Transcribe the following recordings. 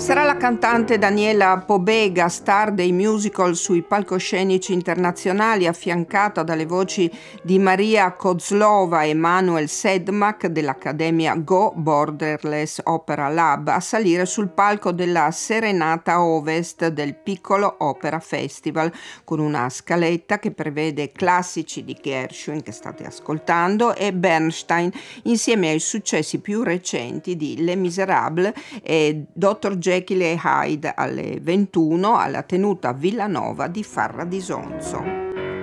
Sarà la cantante Daniela Pobega, star dei musical sui palcoscenici internazionali, affiancata dalle voci di Maria Kozlova e Manuel Sedmak dell'Accademia Go Borderless Opera Lab, a salire sul palco della Serenata Ovest del Piccolo Opera Festival, con una scaletta che prevede classici di Gershwin, che state ascoltando, e Bernstein, insieme ai successi più recenti di Les Miserables e Dr. Jekyll e Hyde alle 21 alla tenuta Villanova di Farra di Sonzo.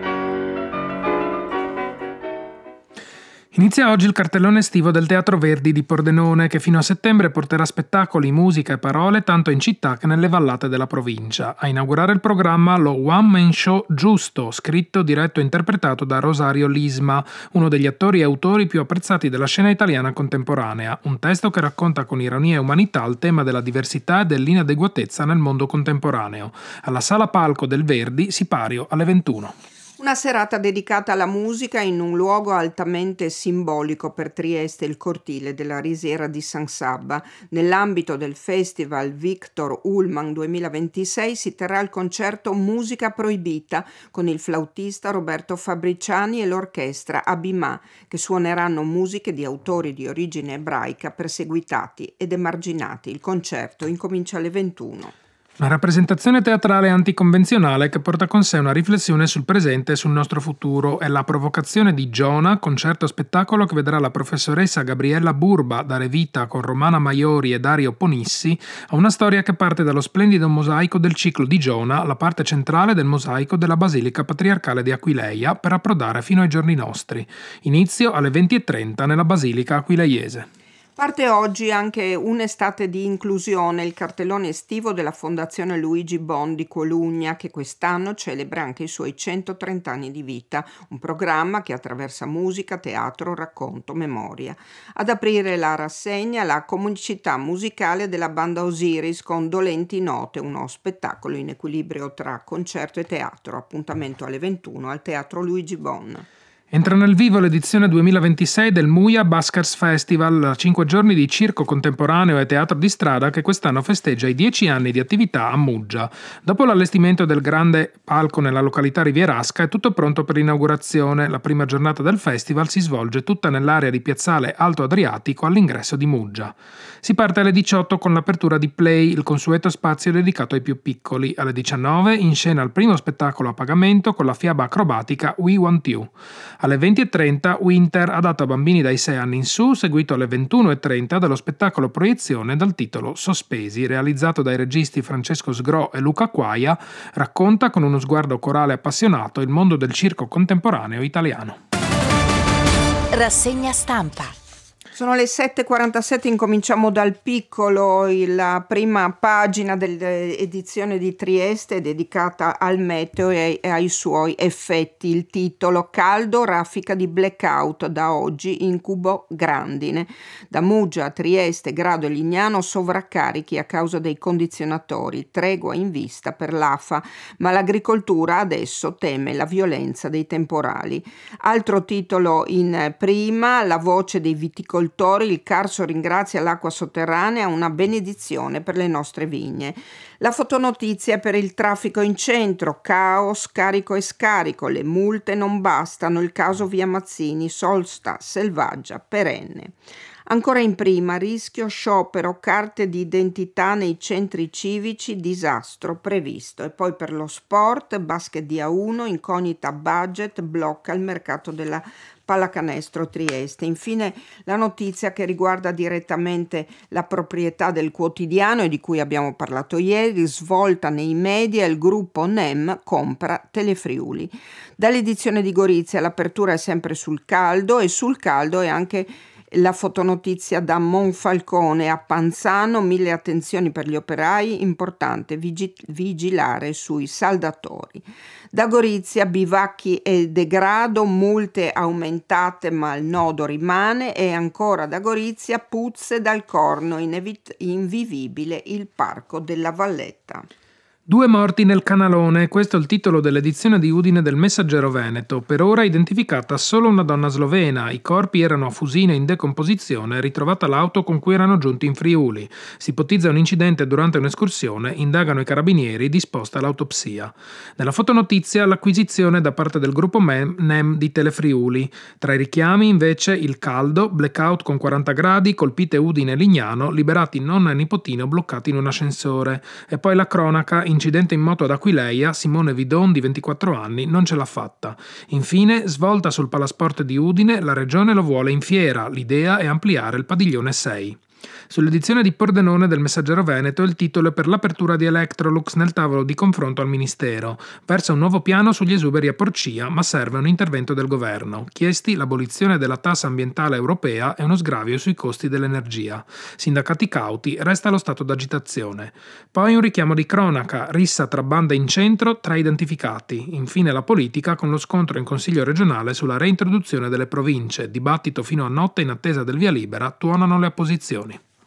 Inizia oggi il cartellone estivo del Teatro Verdi di Pordenone, che fino a settembre porterà spettacoli, musica e parole tanto in città che nelle vallate della provincia. A inaugurare il programma lo One Man Show Giusto, scritto, diretto e interpretato da Rosario Lisma, uno degli attori e autori più apprezzati della scena italiana contemporanea. Un testo che racconta con ironia e umanità il tema della diversità e dell'inadeguatezza nel mondo contemporaneo. Alla Sala Palco del Verdi, Sipario, alle 21. Una serata dedicata alla musica in un luogo altamente simbolico per Trieste, il cortile della Risiera di San Sabba. Nell'ambito del Festival Victor Ullmann 2026 si terrà il concerto Musica Proibita con il flautista Roberto Fabriciani e l'orchestra Abimà, che suoneranno musiche di autori di origine ebraica perseguitati ed emarginati. Il concerto incomincia alle 21. Una rappresentazione teatrale anticonvenzionale che porta con sé una riflessione sul presente e sul nostro futuro. È La provocazione di Giona, concerto spettacolo che vedrà la professoressa Gabriella Burba dare vita con Romana Maiori e Dario Ponissi a una storia che parte dallo splendido mosaico del ciclo di Giona, la parte centrale del mosaico della Basilica Patriarcale di Aquileia, per approdare fino ai giorni nostri. Inizio alle 20:30 nella Basilica Aquileiese. Parte oggi anche un'estate di inclusione, il cartellone estivo della Fondazione Luigi Bon di Colugna, che quest'anno celebra anche i suoi 130 anni di vita, un programma che attraversa musica, teatro, racconto, memoria. Ad aprire la rassegna la comicità musicale della banda Osiris con Dolenti Note, uno spettacolo in equilibrio tra concerto e teatro, appuntamento alle 21 al Teatro Luigi Bon. Entra nel vivo l'edizione 2026 del Muia Baskers Festival, 5 giorni di circo contemporaneo e teatro di strada che quest'anno festeggia i 10 anni di attività a Muggia. Dopo l'allestimento del grande palco nella località rivierasca è tutto pronto per l'inaugurazione. La prima giornata del festival si svolge tutta nell'area di Piazzale Alto Adriatico all'ingresso di Muggia. Si parte alle 18 con l'apertura di Play, il consueto spazio dedicato ai più piccoli. Alle 19 in scena il primo spettacolo a pagamento con la fiaba acrobatica We Want You. Alle 20:30 Winter, adatto a bambini dai 6 anni in su, seguito alle 21:30 dallo spettacolo proiezione dal titolo Sospesi, realizzato dai registi Francesco Sgro e Luca Quaia, racconta con uno sguardo corale appassionato il mondo del circo contemporaneo italiano. Rassegna stampa. Sono le 7:47, incominciamo dal piccolo. La prima pagina dell'edizione di Trieste è dedicata al meteo e ai suoi effetti. Il titolo: caldo, raffica di blackout da oggi, incubo grandine. Da Muggia a Trieste, Grado e Lignano, sovraccarichi a causa dei condizionatori, tregua in vista per l'AFA, ma l'agricoltura adesso teme la violenza dei temporali. Altro titolo in prima: la voce dei viticoltori, il Carso ringrazia l'acqua sotterranea, una benedizione per le nostre vigne. La fotonotizia per il traffico in centro, caos, carico e scarico, le multe non bastano, il caso via Mazzini, sosta selvaggia, perenne. Ancora in prima, rischio sciopero, carte di identità nei centri civici, disastro previsto. E poi per lo sport, basket di A1, incognita budget, blocca il mercato della pallacanestro Trieste. Infine la notizia che riguarda direttamente la proprietà del quotidiano e di cui abbiamo parlato ieri, svolta nei media, il gruppo NEM compra Telefriuli. Dall'edizione di Gorizia l'apertura è sempre sul caldo, e sul caldo è anche la fotonotizia da Monfalcone a Panzano, 1000 attenzioni per gli operai, importante vigilare sui saldatori. Da Gorizia bivacchi e degrado, multe aumentate ma il nodo rimane, e ancora da Gorizia puzze dal corno, invivibile il parco della Valletta. 2 morti nel Canalone, questo è il titolo dell'edizione di Udine del Messaggero Veneto. Per ora identificata solo una donna slovena. I corpi erano a Fusina in decomposizione, ritrovata l'auto con cui erano giunti in Friuli. Si ipotizza un incidente durante un'escursione, indagano i carabinieri, disposta l'autopsia. Nella fotonotizia l'acquisizione da parte del gruppo NEM di Telefriuli. Tra i richiami invece il caldo, blackout con 40 gradi, colpite Udine e Lignano, liberati nonna e nipotino bloccati in un ascensore. E poi la cronaca, incidente in moto ad Aquileia, Simone Vidon di 24 anni non ce l'ha fatta. Infine, svolta sul Palasport di Udine, la regione lo vuole in fiera, l'idea è ampliare il padiglione 6. Sull'edizione di Pordenone del Messaggero Veneto il titolo è per l'apertura di Electrolux nel tavolo di confronto al Ministero. Versa un nuovo piano sugli esuberi a Porcia, ma serve un intervento del governo. Chiesti l'abolizione della tassa ambientale europea e uno sgravio sui costi dell'energia. Sindacati cauti, resta lo stato d'agitazione. Poi un richiamo di cronaca, rissa tra bande in centro, 3 identificati. Infine la politica con lo scontro in Consiglio regionale sulla reintroduzione delle province. Dibattito fino a notte in attesa del via libera, tuonano le opposizioni.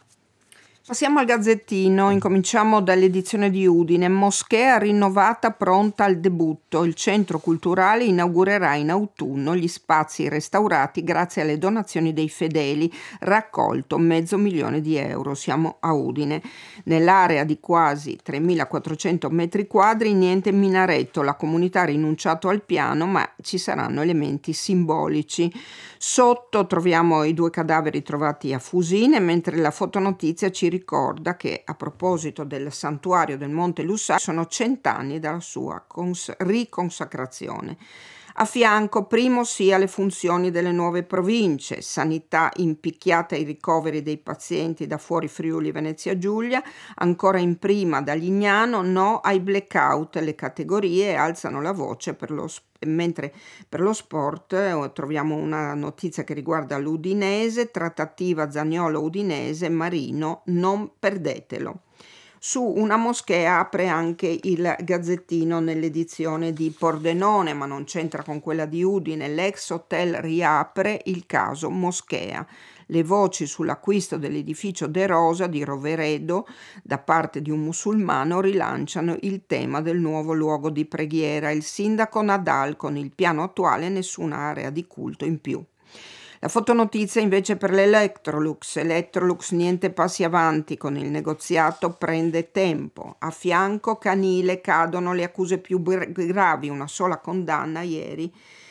Passiamo al Gazzettino, incominciamo dall'edizione di Udine. Moschea rinnovata pronta al debutto. Il centro culturale inaugurerà in autunno gli spazi restaurati grazie alle donazioni dei fedeli, raccolto €500.000. Siamo a Udine. Nell'area di quasi 3.400 metri quadri niente minaretto, la comunità ha rinunciato al piano ma ci saranno elementi simbolici. Sotto troviamo i 2 cadaveri trovati a Fusine, mentre la fotonotizia ci ricorda che a proposito del santuario del Monte Lussà sono 100 anni dalla sua riconsacrazione. A fianco, primo sì alle funzioni delle nuove province, sanità impicchiata ai ricoveri dei pazienti da fuori Friuli Venezia Giulia, ancora in prima da Lignano, no ai blackout, le categorie alzano la voce mentre per lo sport troviamo una notizia che riguarda l'Udinese, trattativa Zaniolo-Udinese, Marino, non perdetelo. Su una moschea apre anche il Gazzettino nell'edizione di Pordenone, ma non c'entra con quella di Udine. L'ex hotel riapre, il caso moschea. Le voci sull'acquisto dell'edificio De Rosa di Roveredo da parte di un musulmano rilanciano il tema del nuovo luogo di preghiera. Il sindaco Nadal: con il piano attuale nessuna area di culto in più. La fotonotizia invece per l'Electrolux. Electrolux niente passi avanti, con il negoziato prende tempo. A fianco canile cadono le accuse più gravi, una sola condanna ieri.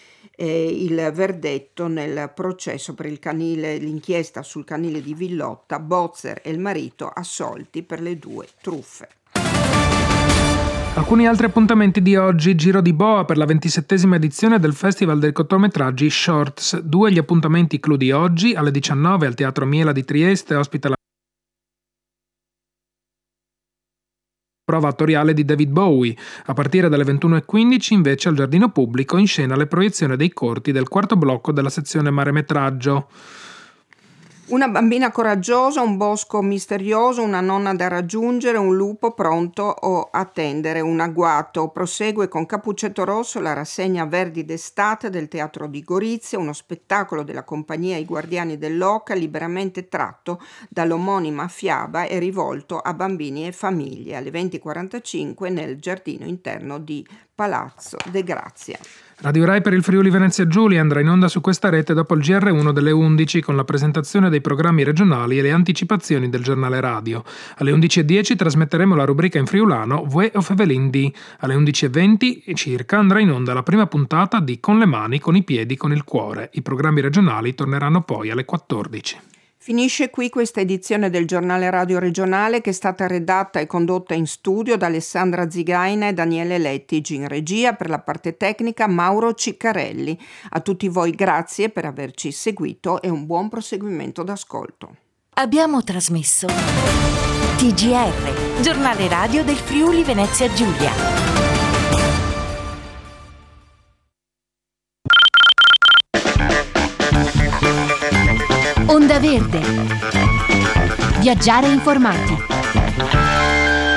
Il verdetto nel processo per il canile, l'inchiesta sul canile di Villotta, Bozzer e il marito assolti per le 2 truffe. Alcuni altri appuntamenti di oggi: Giro di Boa per la 27esima edizione del Festival dei cortometraggi Shorts. 2 gli appuntamenti clou di oggi: alle 19 al Teatro Miela di Trieste ospita la prova attoriale di David Bowie. A partire dalle 21:15 invece al Giardino Pubblico in scena le proiezioni dei corti del 4° blocco della sezione Maremetraggio. Una bambina coraggiosa, un bosco misterioso, una nonna da raggiungere, un lupo pronto a attendere un agguato. Prosegue con Cappuccetto Rosso la rassegna Verdi d'estate del Teatro di Gorizia, uno spettacolo della compagnia I Guardiani dell'Oca, liberamente tratto dall'omonima fiaba e rivolto a bambini e famiglie, alle 20:45 nel giardino interno di Palazzo de Grazia. Radio Rai per il Friuli Venezia Giulia andrà in onda su questa rete dopo il GR1 delle 11 con la presentazione dei programmi regionali e le anticipazioni del giornale radio. Alle 11:10 trasmetteremo la rubrica in friulano Vue of Evelyn D. Alle 11:20 circa andrà in onda la prima puntata di Con le mani, con i piedi, con il cuore. I programmi regionali torneranno poi alle 14. Finisce qui questa edizione del giornale radio regionale, che è stata redatta e condotta in studio da Alessandra Zigaina e Daniele Lettigi. In regia per la parte tecnica Mauro Ciccarelli. A tutti voi grazie per averci seguito e un buon proseguimento d'ascolto. Abbiamo trasmesso TGR, giornale radio del Friuli Venezia Giulia. Onda Verde. Viaggiare informati.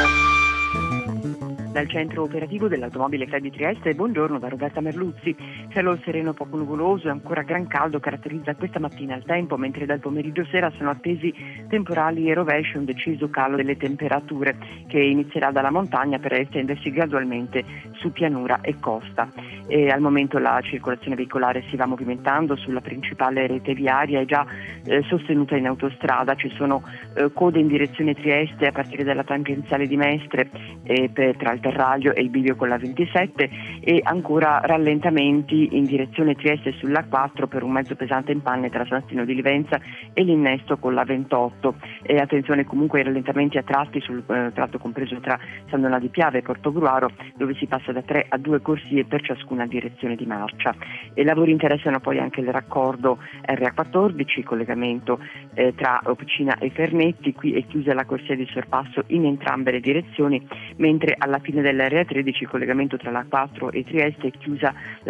Dal centro operativo dell'automobile Club di Trieste, buongiorno da Roberta Merluzzi. cielo sereno poco nuvoloso e ancora gran caldo caratterizza questa mattina il tempo, mentre dal pomeriggio sera sono attesi temporali e rovesci, un deciso calo delle temperature che inizierà dalla montagna per estendersi gradualmente su pianura e costa. E al momento la circolazione veicolare si va movimentando sulla principale rete viaria, è già sostenuta in autostrada, ci sono code in direzione Trieste a partire dalla tangenziale di Mestre tra il Terraglio e il bivio con la 27 e ancora rallentamenti in direzione Trieste sulla 4 per un mezzo pesante in panne tra San Stino di Livenza e l'innesto con la 28 e attenzione comunque ai rallentamenti a tratti sul tratto compreso tra San Donà di Piave e Portogruaro, dove si passa da 3 a 2 corsie per ciascuna direzione di marcia. E lavori interessano poi anche il raccordo RA14, collegamento tra Officina e Fernetti, qui è chiusa la corsia di sorpasso in entrambe le direzioni, mentre alla fine dell'RA13 il collegamento tra la 4 e Trieste è chiusa